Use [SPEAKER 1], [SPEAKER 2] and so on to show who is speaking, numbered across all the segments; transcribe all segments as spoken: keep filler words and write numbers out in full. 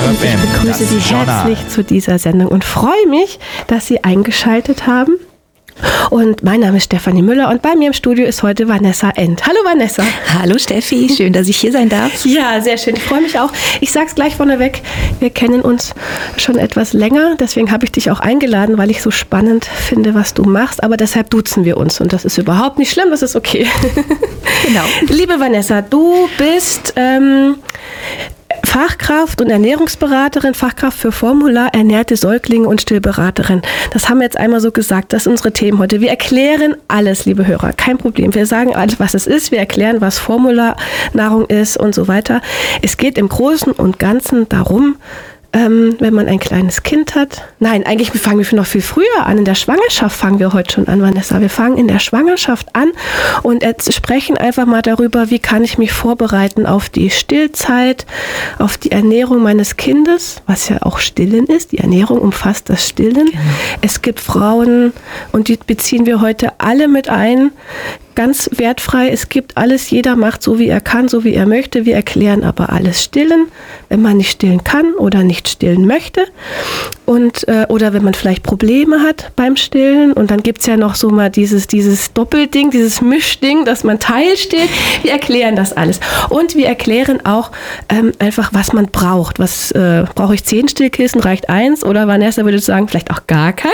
[SPEAKER 1] Und ich begrüße Sie herzlich zu dieser Sendung und freue mich, dass Sie eingeschaltet haben. Und mein Name ist Stefanie Müller und bei mir im Studio ist heute Vanessa End. Hallo Vanessa.
[SPEAKER 2] Hallo Steffi, schön, dass ich hier sein darf.
[SPEAKER 1] Ja, sehr schön. Ich freue mich auch. Ich sage es gleich vorneweg, wir kennen uns schon etwas länger. Deswegen habe ich dich auch eingeladen, weil ich so spannend finde, was du machst. Aber deshalb duzen wir uns und das ist überhaupt nicht schlimm, das ist okay.
[SPEAKER 2] Genau.
[SPEAKER 1] Liebe Vanessa, du bist ähm, Fachkraft und Ernährungsberaterin, Fachkraft für Formula, ernährte Säuglinge und Stillberaterin. Das haben wir jetzt einmal so gesagt, das sind unsere Themen heute. Wir erklären alles, liebe Hörer, kein Problem. Wir sagen alles, was es ist, wir erklären, was Formula-Nahrung ist und so weiter. Es geht im Großen und Ganzen darum, Ähm, wenn man ein kleines Kind hat. Nein, eigentlich fangen wir noch viel früher an. In der Schwangerschaft fangen wir heute schon an, Vanessa. Wir fangen in der Schwangerschaft an und sprechen einfach mal darüber, wie kann ich mich vorbereiten auf die Stillzeit, auf die Ernährung meines Kindes, was ja auch Stillen ist. Die Ernährung umfasst das Stillen. Genau. Es gibt Frauen, und die beziehen wir heute alle mit ein, ganz wertfrei. Es gibt alles, jeder macht so, wie er kann, so wie er möchte. Wir erklären aber alles Stillen, wenn man nicht stillen kann oder nicht stillen möchte. Und, äh, oder wenn man vielleicht Probleme hat beim Stillen. Und dann gibt es ja noch so mal dieses, dieses Doppelding, dieses Mischding, dass man teilstillt. Wir erklären das alles. Und wir erklären auch ähm, einfach, was man braucht. Was äh, brauche ich? Zehn Stillkissen? Reicht eins? Oder Vanessa würde sagen, vielleicht auch gar keins.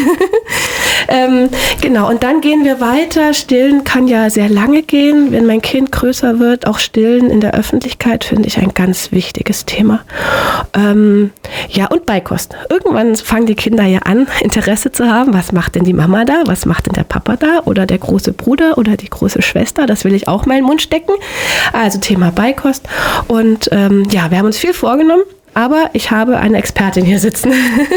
[SPEAKER 1] ähm, genau, und dann gehen wir weiter. Stillen kann ja sehr lange gehen, wenn mein Kind größer wird. Auch Stillen in der Öffentlichkeit finde ich ein ganz wichtiges Thema. Ähm, ja, und Beikost. Irgendwann fangen die Kinder ja an, Interesse zu haben. Was macht denn die Mama da? Was macht denn der Papa da? Oder der große Bruder oder die große Schwester? Das will ich auch mal in den Mund stecken. Also Thema Beikost. Und ähm, ja, wir haben uns viel vorgenommen. Aber ich habe eine Expertin hier sitzen.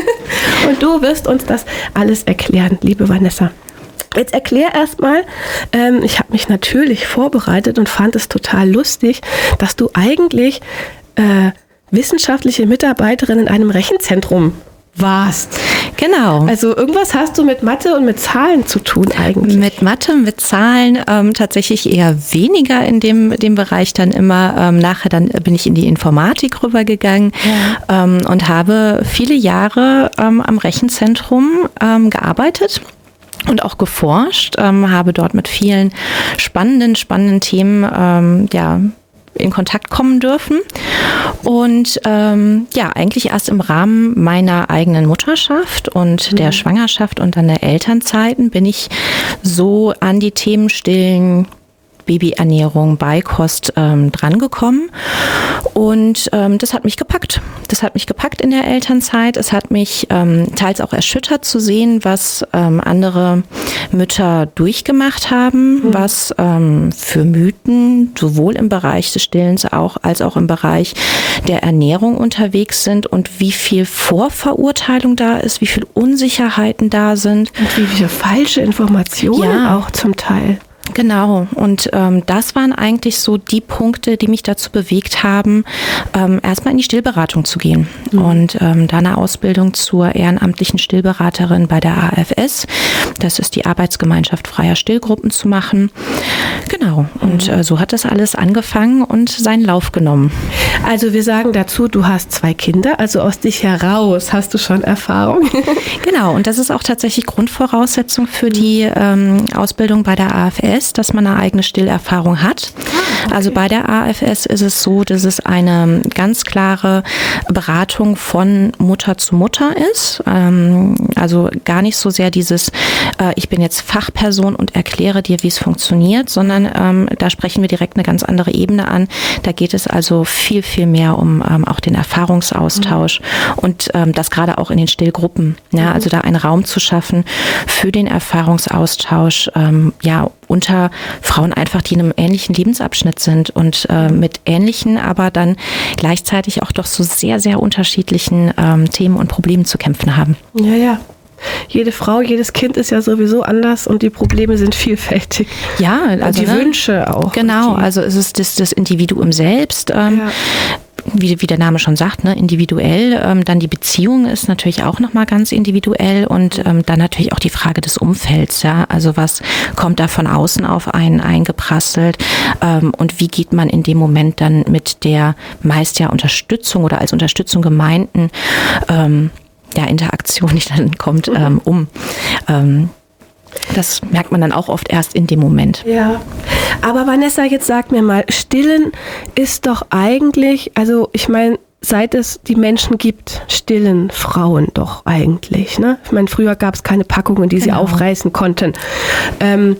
[SPEAKER 1] Und du wirst uns das alles erklären, liebe Vanessa. Jetzt erklär erstmal, ähm, ich habe mich natürlich vorbereitet und fand es total lustig, dass du eigentlich äh, wissenschaftliche Mitarbeiterin in einem Rechenzentrum warst.
[SPEAKER 2] Genau.
[SPEAKER 1] Also irgendwas hast du mit Mathe und mit Zahlen zu tun eigentlich.
[SPEAKER 2] Mit Mathe, mit Zahlen ähm, tatsächlich eher weniger in dem, dem Bereich dann immer. Ähm, nachher dann bin ich in die Informatik rübergegangen ja. ähm, und habe viele Jahre ähm, am Rechenzentrum ähm, gearbeitet. Und auch geforscht, ähm, habe dort mit vielen spannenden, spannenden Themen ähm, ja, in Kontakt kommen dürfen. Und ähm, ja, eigentlich erst im Rahmen meiner eigenen Mutterschaft und mhm. der Schwangerschaft und dann der Elternzeiten bin ich so an die Themen Stillen, Babyernährung, Beikost ähm, drangekommen und ähm, das hat mich gepackt. Das hat mich gepackt in der Elternzeit. Es hat mich ähm, teils auch erschüttert zu sehen, was ähm, andere Mütter durchgemacht haben, mhm. was ähm, für Mythen sowohl im Bereich des Stillens auch als auch im Bereich der Ernährung unterwegs sind und wie viel Vorverurteilung da ist, wie viel Unsicherheiten da sind.
[SPEAKER 1] Und wie viele falsche Informationen ja. auch zum Teil.
[SPEAKER 2] Genau, und ähm, das waren eigentlich so die Punkte, die mich dazu bewegt haben, ähm, erstmal in die Stillberatung zu gehen mhm. und ähm, da eine Ausbildung zur ehrenamtlichen Stillberaterin bei der A F S, das ist die Arbeitsgemeinschaft freier Stillgruppen, zu machen. Genau, und äh, so hat das alles angefangen und seinen Lauf genommen.
[SPEAKER 1] Also wir sagen dazu, du hast zwei Kinder, also aus dich heraus hast du schon Erfahrung.
[SPEAKER 2] Genau, und das ist auch tatsächlich Grundvoraussetzung für die ähm, Ausbildung bei der A F S, dass man eine eigene Stillerfahrung hat. Okay. Also bei der A F S ist es so, dass es eine ganz klare Beratung von Mutter zu Mutter ist. Ähm, also gar nicht so sehr dieses, äh, ich bin jetzt Fachperson und erkläre dir, wie es funktioniert, sondern ähm, da sprechen wir direkt eine ganz andere Ebene an. Da geht es also viel, viel mehr um ähm, auch den Erfahrungsaustausch mhm. und ähm, das gerade auch in den Stillgruppen. Ja, also da einen Raum zu schaffen für den Erfahrungsaustausch, ähm, ja, unter Frauen einfach, die in einem ähnlichen Lebensabschnitt sind und äh, mit ähnlichen, aber dann gleichzeitig auch doch so sehr, sehr unterschiedlichen ähm, Themen und Problemen zu kämpfen haben.
[SPEAKER 1] Ja, ja. Jede Frau, jedes Kind ist ja sowieso anders und die Probleme sind vielfältig.
[SPEAKER 2] Ja, also
[SPEAKER 1] und die
[SPEAKER 2] ne,
[SPEAKER 1] Wünsche auch.
[SPEAKER 2] Genau, also es ist das, das Individuum selbst. Ähm, ja. wie, wie der Name schon sagt, ne, individuell. Ähm, dann die Beziehung ist natürlich auch nochmal ganz individuell und ähm, dann natürlich auch die Frage des Umfelds. Ja, also was kommt da von außen auf einen eingeprasselt ähm, und wie geht man in dem Moment dann mit der meist ja Unterstützung oder als Unterstützung gemeinten ähm, ja, Interaktion, die dann kommt, ähm, um. Ähm, Das merkt man dann auch oft erst in dem Moment.
[SPEAKER 1] Ja, aber Vanessa, jetzt sag mir mal, Stillen ist doch eigentlich, also ich meine, seit es die Menschen gibt, stillen Frauen doch eigentlich. Ne? Ich meine, früher gab es keine Packungen, die genau. sie aufreißen konnten. Ähm,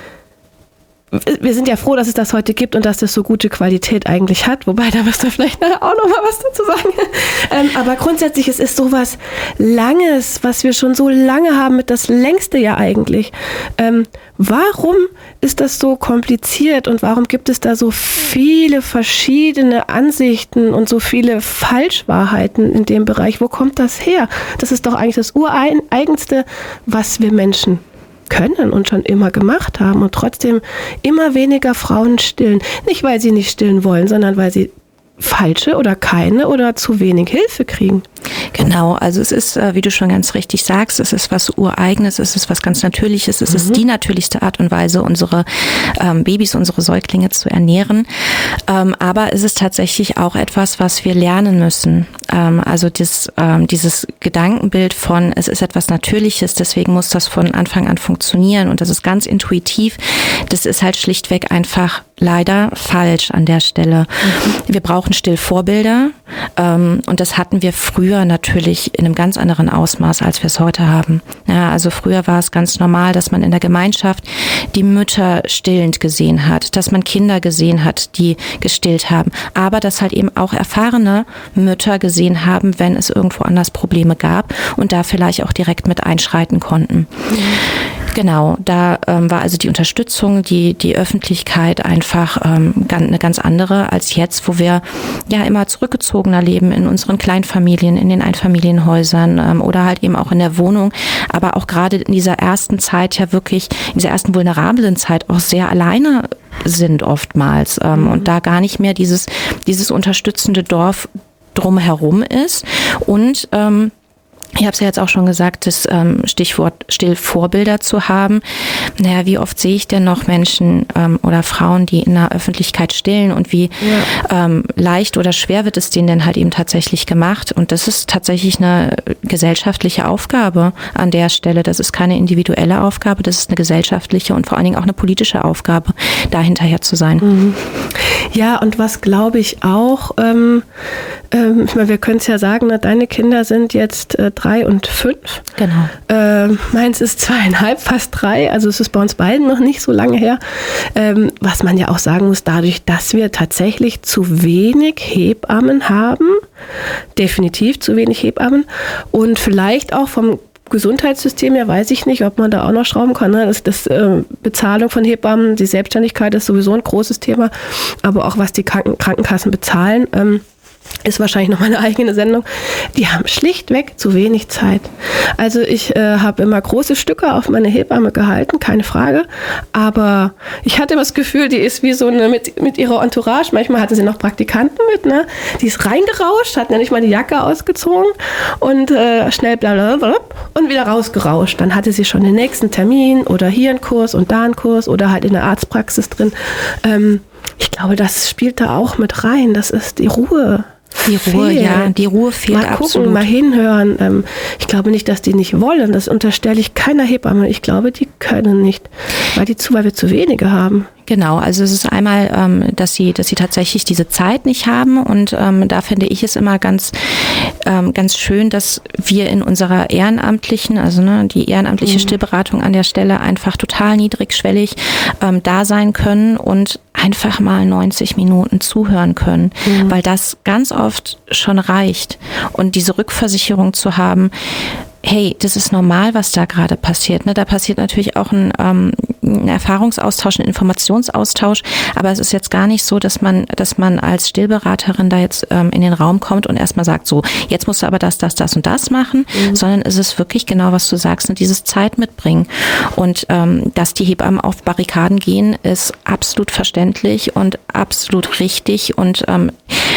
[SPEAKER 1] wir sind ja froh, dass es das heute gibt und dass das so gute Qualität eigentlich hat. Wobei, da wirst du vielleicht nachher auch noch mal was dazu sagen. Ähm, aber grundsätzlich, es ist sowas Langes, was wir schon so lange haben, mit das längste ja eigentlich. Ähm, warum ist das so kompliziert und warum gibt es da so viele verschiedene Ansichten und so viele Falschwahrheiten in dem Bereich? Wo kommt das her? Das ist doch eigentlich das Ureigenste, was wir Menschen können und schon immer gemacht haben und trotzdem immer weniger Frauen stillen. Nicht, weil sie nicht stillen wollen, sondern weil sie falsche oder keine oder zu wenig Hilfe kriegen.
[SPEAKER 2] Genau, also es ist, wie du schon ganz richtig sagst, es ist was Ureigenes, es ist was ganz Natürliches, es mhm. ist die natürlichste Art und Weise, unsere ähm, Babys, unsere Säuglinge zu ernähren. Ähm, aber es ist tatsächlich auch etwas, was wir lernen müssen. Ähm, also das, ähm, dieses Gedankenbild von, es ist etwas Natürliches, deswegen muss das von Anfang an funktionieren und das ist ganz intuitiv, das ist halt schlichtweg einfach leider falsch an der Stelle. Mhm. Wir brauchen Stillvorbilder ähm, und das hatten wir früher natürlich in einem ganz anderen Ausmaß, als wir es heute haben. Ja, also früher war es ganz normal, dass man in der Gemeinschaft die Mütter stillend gesehen hat, dass man Kinder gesehen hat, die gestillt haben, aber dass halt eben auch erfahrene Mütter gesehen haben, wenn es irgendwo anders Probleme gab und da vielleicht auch direkt mit einschreiten konnten. Mhm. Genau, da ähm, war also die Unterstützung, die die Öffentlichkeit einfach ähm, ganz, eine ganz andere als jetzt, wo wir ja immer zurückgezogener leben in unseren Kleinfamilien, in den Einfamilienhäusern ähm, oder halt eben auch in der Wohnung, aber auch gerade in dieser ersten Zeit ja wirklich, in dieser ersten vulnerablen Zeit auch sehr alleine sind oftmals ähm, mhm. und da gar nicht mehr dieses, dieses unterstützende Dorf drumherum ist und ähm, ich habe es ja jetzt auch schon gesagt, das ähm, Stichwort Stillvorbilder zu haben. Naja, wie oft sehe ich denn noch Menschen ähm, oder Frauen, die in der Öffentlichkeit stillen und wie ja. ähm, leicht oder schwer wird es denen denn halt eben tatsächlich gemacht? Und das ist tatsächlich eine gesellschaftliche Aufgabe an der Stelle. Das ist keine individuelle Aufgabe, das ist eine gesellschaftliche und vor allen Dingen auch eine politische Aufgabe, da hinterher zu sein.
[SPEAKER 1] Mhm. Ja, und was glaube ich auch, ähm, ähm, ich meine, wir können es ja sagen, ne, deine Kinder sind jetzt äh, drei und fünf.
[SPEAKER 2] Genau.
[SPEAKER 1] Ähm, meins ist zweieinhalb, fast drei. Also es ist bei uns beiden noch nicht so lange her. Ähm, was man ja auch sagen muss, dadurch, dass wir tatsächlich zu wenig Hebammen haben, definitiv zu wenig Hebammen und vielleicht auch vom Gesundheitssystem her weiß ich nicht, ob man da auch noch schrauben kann. Ne? Das, das äh, Bezahlung von Hebammen, die Selbstständigkeit ist sowieso ein großes Thema, aber auch was die Kranken- Krankenkassen bezahlen, ähm, ist wahrscheinlich noch mal eine eigene Sendung. Die haben schlichtweg zu wenig Zeit. Also ich äh, habe immer große Stücke auf meine Hebamme gehalten, keine Frage. Aber ich hatte immer das Gefühl, die ist wie so eine mit, mit ihrer Entourage. Manchmal hatte sie noch Praktikanten mit, ne? Die ist reingerauscht, hat ja nicht mal die Jacke ausgezogen und äh, schnell blablabla und wieder rausgerauscht. Dann hatte sie schon den nächsten Termin oder hier einen Kurs und da einen Kurs oder halt in der Arztpraxis drin. Ähm, ich glaube, das spielt da auch mit rein. Das ist die Ruhe.
[SPEAKER 2] Die Ruhe, fehlt. ja, die Ruhe fehlt
[SPEAKER 1] mal gucken,
[SPEAKER 2] absolut.
[SPEAKER 1] Mal hinhören. Ähm, ich glaube nicht, dass die nicht wollen. Das unterstelle ich keiner Hebamme. Ich glaube, die können nicht, weil die zu, weil wir zu wenige haben.
[SPEAKER 2] Genau, also es ist einmal, ähm, dass sie, dass sie tatsächlich diese Zeit nicht haben und ähm, da finde ich es immer ganz, ähm, ganz schön, dass wir in unserer ehrenamtlichen, also ne, die ehrenamtliche mhm. Stillberatung an der Stelle einfach total niedrigschwellig ähm, da sein können und einfach mal neunzig Minuten zuhören können, mhm. weil das ganz oft schon reicht und diese Rückversicherung zu haben, hey, das ist normal, was da gerade passiert. Ne? Da passiert natürlich auch ein, ähm, ein Erfahrungsaustausch, ein Informationsaustausch, aber es ist jetzt gar nicht so, dass man, dass man als Stillberaterin da jetzt ähm, in den Raum kommt und erstmal sagt, so, jetzt musst du aber das, das, das und das machen, mhm. sondern es ist wirklich genau, was du sagst, ne? Dieses Zeit mitbringen. Und ähm, dass die Hebammen auf Barrikaden gehen, ist absolut verständlich und absolut richtig und ähm,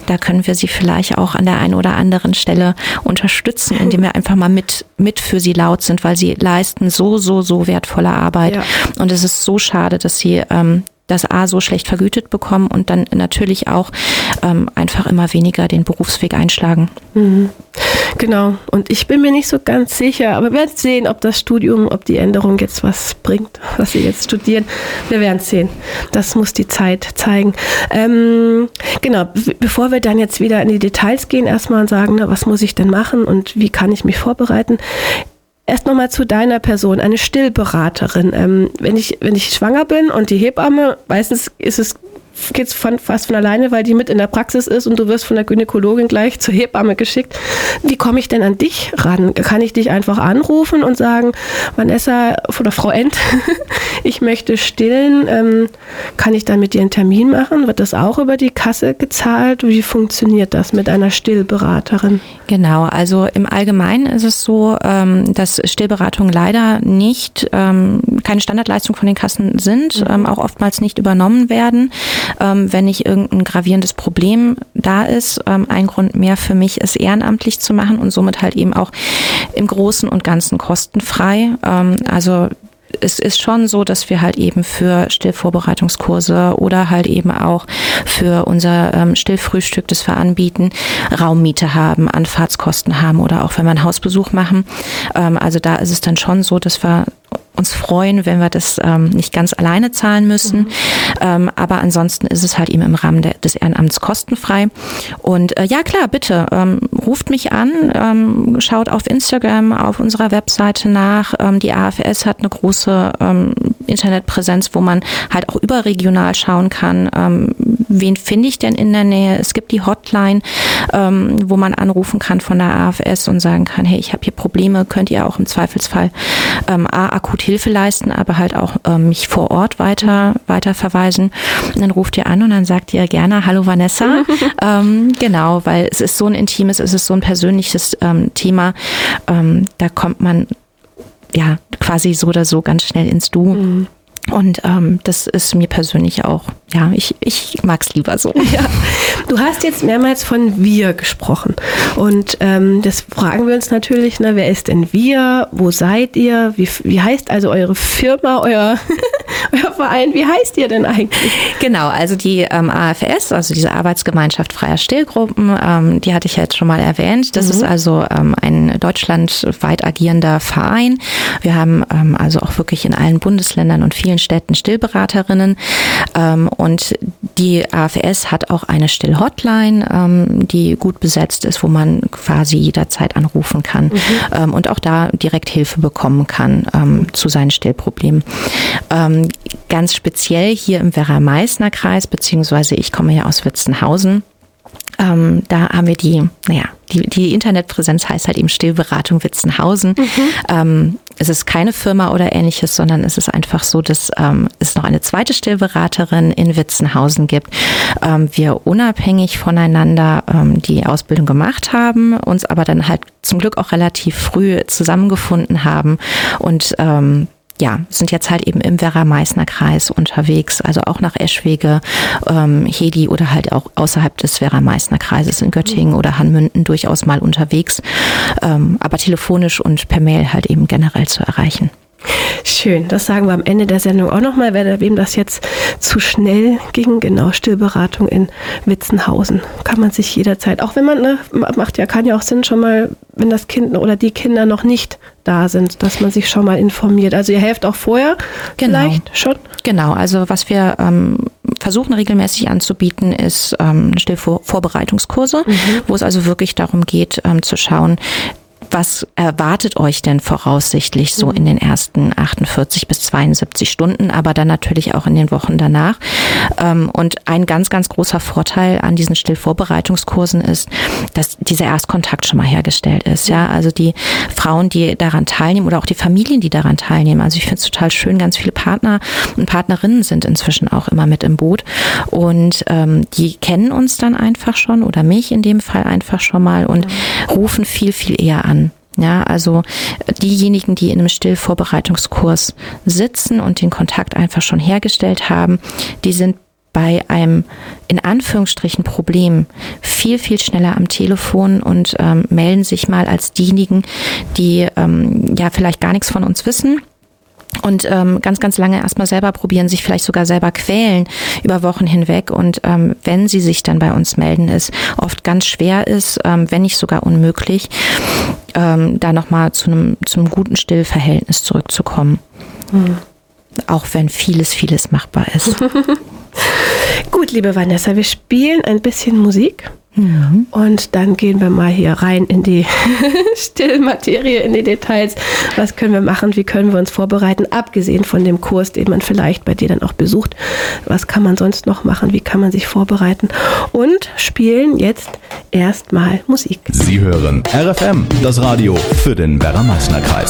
[SPEAKER 2] da können wir sie vielleicht auch an der einen oder anderen Stelle unterstützen, indem wir einfach mal mit, mit für sie laut sind, weil sie leisten so, so, so wertvolle Arbeit. Ja. Und es ist so schade, dass sie ähm, das A so schlecht vergütet bekommen und dann natürlich auch ähm, einfach immer weniger den Berufsweg einschlagen.
[SPEAKER 1] Mhm. Genau. Und ich bin mir nicht so ganz sicher, aber wir werden sehen, ob das Studium, ob die Änderung jetzt was bringt, was sie jetzt studieren. Wir werden es sehen. Das muss die Zeit zeigen. Ähm, genau. B- bevor wir dann jetzt wieder in die Details gehen, erstmal sagen, na, was muss ich denn machen und wie kann ich mich vorbereiten? Erst nochmal zu deiner Person, eine Stillberaterin. Ähm, wenn ich, wenn ich schwanger bin und die Hebamme, meistens ist es, geht's von, fast von alleine, weil die mit in der Praxis ist und du wirst von der Gynäkologin gleich zur Hebamme geschickt. Wie komme ich denn an dich ran? Kann ich dich einfach anrufen und sagen, Vanessa oder Frau End, ich möchte stillen, ähm, kann ich dann mit dir einen Termin machen? Wird das auch über die Kasse gezahlt? Wie funktioniert das mit einer Stillberaterin?
[SPEAKER 2] Genau, also im Allgemeinen ist es so, ähm, dass Stillberatungen leider nicht, ähm, keine Standardleistung von den Kassen sind, mhm. ähm, auch oftmals nicht übernommen werden. Ähm, wenn nicht irgendein gravierendes Problem da ist, ähm, ein Grund mehr für mich, es ehrenamtlich zu machen und somit halt eben auch im Großen und Ganzen kostenfrei. Ähm, also es ist schon so, dass wir halt eben für Stillvorbereitungskurse oder halt eben auch für unser ähm, Stillfrühstück, das wir anbieten, Raummiete haben, Anfahrtskosten haben oder auch wenn wir einen Hausbesuch machen. Ähm, also da ist es dann schon so, dass wir uns freuen, wenn wir das ähm, nicht ganz alleine zahlen müssen. Mhm. Ähm, aber ansonsten ist es halt eben im Rahmen der, des Ehrenamts kostenfrei. Und äh, ja klar, bitte, ähm, ruft mich an, ähm, schaut auf Instagram, auf unserer Webseite nach. Ähm, die A F S hat eine große ähm, Internetpräsenz, wo man halt auch überregional schauen kann, ähm, wen finde ich denn in der Nähe. Es gibt die Hotline, ähm, wo man anrufen kann von der A F S und sagen kann, hey, ich habe hier Probleme, könnt ihr auch im Zweifelsfall ähm, A, akut Hilfe leisten, aber halt auch ähm, mich vor Ort weiter, weiter verweisen. Und dann ruft ihr an und dann sagt ihr gerne, hallo Vanessa. ähm, genau, weil es ist so ein intimes, es ist so ein persönliches ähm, Thema. Ähm, da kommt man ja quasi so oder so ganz schnell ins Du. Mhm. Und ähm, das ist mir persönlich auch, ja, ich, ich mag es lieber so.
[SPEAKER 1] Ja. Du hast jetzt mehrmals von wir gesprochen und ähm, das fragen wir uns natürlich, ne, wer ist denn wir, wo seid ihr, wie, wie heißt also eure Firma, euer, euer Verein, wie heißt ihr denn eigentlich?
[SPEAKER 2] Genau, also die ähm, A F S, also diese Arbeitsgemeinschaft freier Stillgruppen, ähm, die hatte ich ja jetzt schon mal erwähnt. Das mhm. ist also ähm, ein deutschlandweit agierender Verein. Wir haben ähm, also auch wirklich in allen Bundesländern und vielen Städten Stillberaterinnen ähm, und die A F S hat auch eine Stillhotline, ähm, die gut besetzt ist, wo man quasi jederzeit anrufen kann mhm. ähm, und auch da direkt Hilfe bekommen kann ähm, zu seinen Stillproblemen. Ähm, ganz speziell hier im Werra-Meißner-Kreis, beziehungsweise ich komme ja aus Witzenhausen. Ähm, da haben wir die, naja, die, die Internetpräsenz heißt halt eben Stillberatung Witzenhausen. Mhm. Ähm, es ist keine Firma oder ähnliches, sondern es ist einfach so, dass ähm, es noch eine zweite Stillberaterin in Witzenhausen gibt. Ähm, wir unabhängig voneinander ähm, die Ausbildung gemacht haben, uns aber dann halt zum Glück auch relativ früh zusammengefunden haben und ähm, ja, sind jetzt halt eben im Werra-Meißner-Kreis unterwegs, also auch nach Eschwege, ähm, Hedi oder halt auch außerhalb des Werra-Meißner-Kreises in Göttingen oder Hanmünden durchaus mal unterwegs, ähm, aber telefonisch und per Mail halt eben generell zu erreichen.
[SPEAKER 1] Schön, das sagen wir am Ende der Sendung auch nochmal, wer wem das jetzt zu schnell ging. Genau, Stillberatung in Witzenhausen. Kann man sich jederzeit, auch wenn man, ne, macht ja, kann ja auch Sinn schon mal, wenn das Kind oder die Kinder noch nicht da sind, dass man sich schon mal informiert. Also ihr helft auch vorher
[SPEAKER 2] genau.
[SPEAKER 1] vielleicht schon?
[SPEAKER 2] Genau, also was wir ähm, versuchen regelmäßig anzubieten, ist ähm, Stillvorbereitungskurse, mhm. wo es also wirklich darum geht, ähm, zu schauen, was erwartet euch denn voraussichtlich so in den ersten achtundvierzig bis zweiundsiebzig Stunden, aber dann natürlich auch in den Wochen danach? Und ein ganz, ganz großer Vorteil an diesen Stillvorbereitungskursen ist, dass dieser Erstkontakt schon mal hergestellt ist. Ja, also die Frauen, die daran teilnehmen oder auch die Familien, die daran teilnehmen. Also ich finde es total schön, ganz viele Partner und Partnerinnen sind inzwischen auch immer mit im Boot und ähm, die kennen uns dann einfach schon oder mich in dem Fall einfach schon mal und ja. rufen viel, viel eher an. Ja, also diejenigen, die in einem Stillvorbereitungskurs sitzen und den Kontakt einfach schon hergestellt haben, die sind bei einem in Anführungsstrichen Problem viel, viel schneller am Telefon und ähm, melden sich mal als diejenigen, die ähm, ja vielleicht gar nichts von uns wissen. Und ähm, ganz, ganz lange erstmal selber probieren, sich vielleicht sogar selber quälen über Wochen hinweg. Und ähm, wenn sie sich dann bei uns melden, es oft ganz schwer ist, ähm, wenn nicht sogar unmöglich, ähm, da nochmal zu einem, zu einem guten Stillverhältnis zurückzukommen. Mhm. Auch wenn vieles, vieles machbar ist.
[SPEAKER 1] Gut, liebe Vanessa, wir spielen ein bisschen Musik. Mhm. Und dann gehen wir mal hier rein in die Stillmaterie, in die Details. Was können wir machen? Wie können wir uns vorbereiten? Abgesehen von dem Kurs, den man vielleicht bei dir dann auch besucht. Was kann man sonst noch machen? Wie kann man sich vorbereiten? Und spielen jetzt erstmal Musik.
[SPEAKER 3] Sie hören R F M, das Radio für den Werra-Meißner-Kreis.